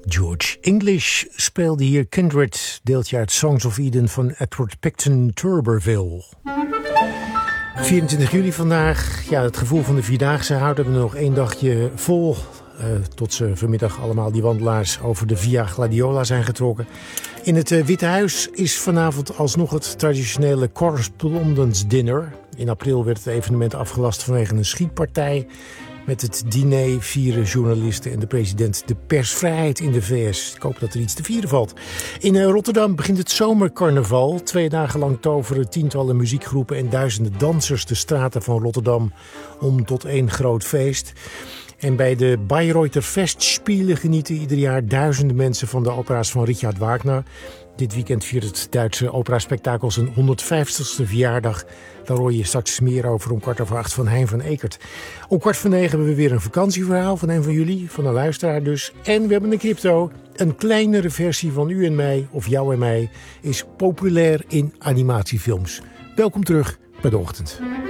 George English speelde hier Kindred, deeltje uit Songs of Eden van Edward Picton Turberville. 24 juli vandaag. Ja, het gevoel van de Vierdaagse houden we nog één dagje vol. Tot ze vanmiddag allemaal die wandelaars over de Via Gladiola zijn getrokken. In het Witte Huis is vanavond alsnog het traditionele Correspondence Dinner. In april werd het evenement afgelast vanwege een schietpartij. Met het diner vieren journalisten en de president de persvrijheid in de VS. Ik hoop dat er iets te vieren valt. In Rotterdam begint het zomercarnaval. 2 dagen lang toveren tientallen muziekgroepen en duizenden dansers de straten van Rotterdam om tot één groot feest. En bij de Bayreuther Festspiele genieten ieder jaar duizenden mensen van de opera's van Richard Wagner. Dit weekend viert het Duitse operaspektakel zijn 150ste verjaardag. Daar hoor je straks meer over om 7:15 van Hein van Ekert. Om 8:45 hebben we weer een vakantieverhaal van een van jullie, van een luisteraar dus. En we hebben een crypto. Een kleinere versie van U en mij, of Jou en Mij, is populair in animatiefilms. Welkom terug bij De Ochtend.